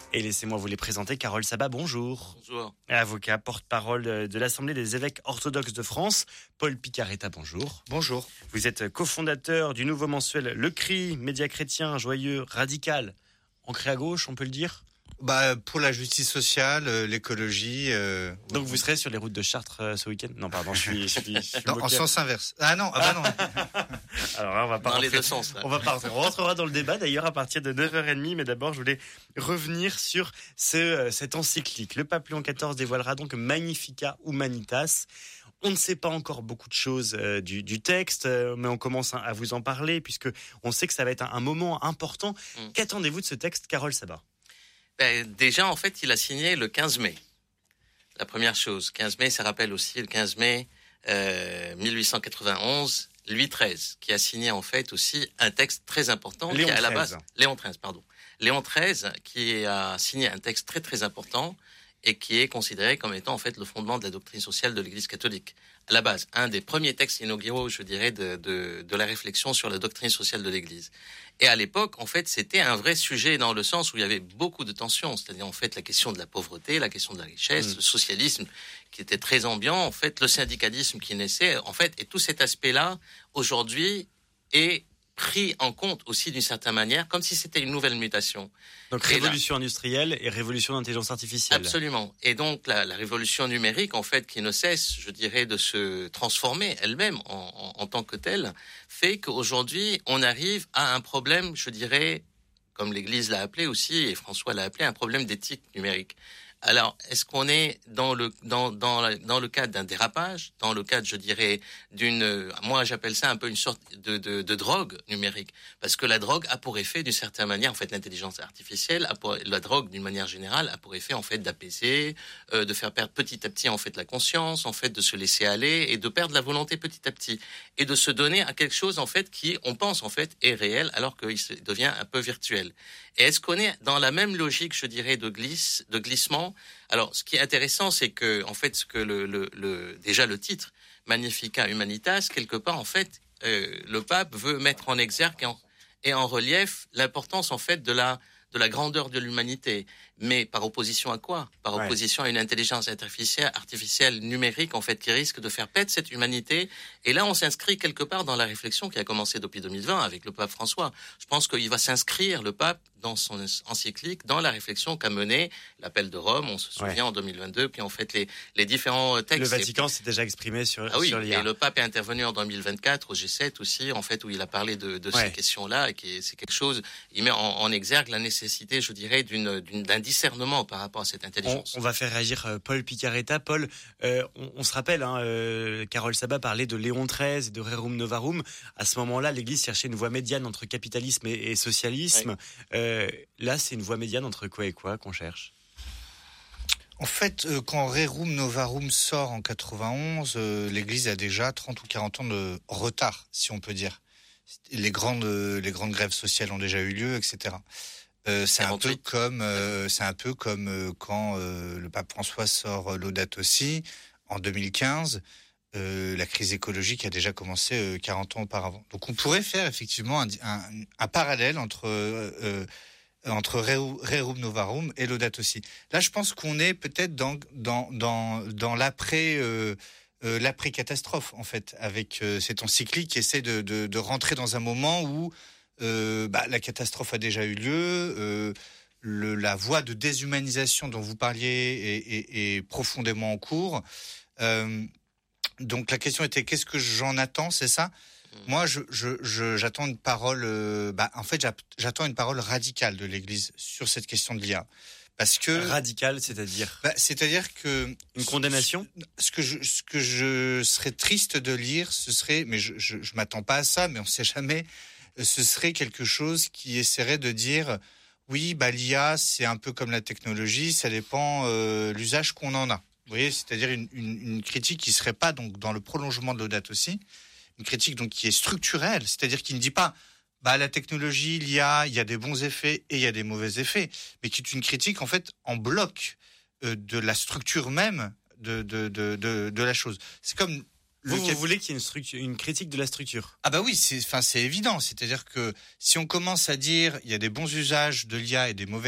Et laissez-moi vous les présenter. Carole Sabat, bonjour. Bonjour. Avocat, porte-parole de l'Assemblée des évêques orthodoxes de France. Paul Picaretta, bonjour. Bonjour. Vous êtes cofondateur du nouveau mensuel Le Cri, média chrétien, joyeux, radical, ancré à gauche, on peut le dire. Pour la justice sociale, l'écologie. Donc vous serez sur les routes de Chartres ce week-end ? Non, pardon, je suis non, en sens inverse. Non. Alors là, on va pas dans les deux sens. On rentrera dans le débat d'ailleurs à partir de 9h30, mais d'abord je voulais revenir sur cette encyclique. Le pape Léon XIV dévoilera donc Magnificat Humanitas. On ne sait pas encore beaucoup de choses du texte, mais on commence à vous en parler puisque on sait que ça va être un moment important. Qu'attendez-vous de ce texte, Carole Sabat ? Déjà, en fait, il a signé le 15 mai. La première chose. 15 mai, ça rappelle aussi le 15 mai 1891, Louis XIII, qui a signé en fait aussi un texte très important. Léon qui est à la XIII. base, Léon XIII, pardon. Léon XIII, qui a signé un texte très très important et qui est considéré comme étant en fait le fondement de la doctrine sociale de l'Église catholique. À la base, un des premiers textes inauguraux, je dirais, de la réflexion sur la doctrine sociale de l'Église. Et à l'époque, en fait, c'était un vrai sujet dans le sens où il y avait beaucoup de tensions, c'est-à-dire en fait la question de la pauvreté, la question de la richesse, le socialisme qui était très ambiant, en fait, le syndicalisme qui naissait, en fait, et tout cet aspect-là, aujourd'hui, est pris en compte aussi d'une certaine manière, comme si c'était une nouvelle mutation. Donc révolution industrielle et révolution d'intelligence artificielle. Absolument. Et donc la révolution numérique, en fait, qui ne cesse, je dirais, de se transformer elle-même en tant que telle, fait qu'aujourd'hui, on arrive à un problème, je dirais, comme l'Église l'a appelé aussi, et François l'a appelé, un problème d'éthique numérique. Alors, est-ce qu'on est dans le cadre d'un dérapage, dans le cadre, je dirais, moi j'appelle ça un peu une sorte de drogue numérique, parce que la drogue a pour effet, d'une certaine manière, en fait, l'intelligence artificielle, la drogue, d'une manière générale, a pour effet, en fait, d'apaiser, de faire perdre petit à petit, en fait, la conscience, en fait, de se laisser aller et de perdre la volonté petit à petit et de se donner à quelque chose, en fait, qui, on pense, en fait, est réel, alors qu'il devient un peu virtuel. Et est-ce qu'on est dans la même logique, je dirais, de glissement? Alors, ce qui est intéressant, c'est que, en fait, ce que déjà le titre, Magnificat Humanitas, quelque part, en fait, le pape veut mettre en exergue et en relief l'importance, en fait, de la grandeur de l'humanité. Mais par opposition à quoi ? Par opposition à une intelligence artificielle numérique, en fait, qui risque de faire perdre cette humanité. Et là, on s'inscrit quelque part dans la réflexion qui a commencé depuis 2020 avec le pape François. Je pense qu'il va s'inscrire, le pape, dans son encyclique, dans la réflexion qu'a menée l'appel de Rome, on se souvient, en 2022, puis en fait les différents textes. Le Vatican s'est déjà exprimé sur l'IA. Et le pape est intervenu en 2024 au G7 aussi, en fait, où il a parlé de ces questions-là, et c'est quelque chose, il met en exergue la nécessité, je dirais, d'un discernement par rapport à cette intelligence. On va faire réagir Paul Picaretta. Paul, on se rappelle, Carole Sabat parlait de Léon XIII et de Rerum Novarum. À ce moment-là, l'Église cherchait une voie médiane entre capitalisme et socialisme. Là, c'est une voie médiane entre quoi et quoi qu'on cherche ? En fait, quand Rerum Novarum sort en 91, l'Église a déjà 30 ou 40 ans de retard, si on peut dire. Les grandes grèves sociales ont déjà eu lieu, etc. C'est un peu comme quand le pape François sort Laudato Si en 2015. La crise écologique a déjà commencé 40 ans auparavant. Donc on pourrait faire effectivement un parallèle entre Rerum Novarum et Laudato Si. Là, je pense qu'on est peut-être dans l'après-catastrophe, en fait, avec cette encyclique qui essaie de rentrer dans un moment où la catastrophe a déjà eu lieu, la voie de déshumanisation dont vous parliez est profondément en cours. Donc la question était, qu'est-ce que j'en attends, c'est ça ? Moi, j'attends une parole. J'attends une parole radicale de l'Église sur cette question de l'IA, parce que radicale, c'est-à-dire. C'est-à-dire que une condamnation. Ce que je serais triste de lire, ce serait, mais je m'attends pas à ça, mais on sait jamais. Ce serait quelque chose qui essaierait de dire, oui, l'IA, c'est un peu comme la technologie, ça dépend l'usage qu'on en a. Vous voyez, c'est-à-dire une critique qui serait pas donc dans le prolongement de Laudato Si. Une critique donc qui est structurelle, c'est-à-dire qui ne dit pas la technologie, l'IA, il y a des bons effets et il y a des mauvais effets, mais qui est une critique en fait en bloc de la structure même de la chose. C'est comme vous voulez qu'il y ait une critique de la structure. Ah oui, c'est évident, c'est-à-dire que si on commence à dire il y a des bons usages de l'IA et des mauvais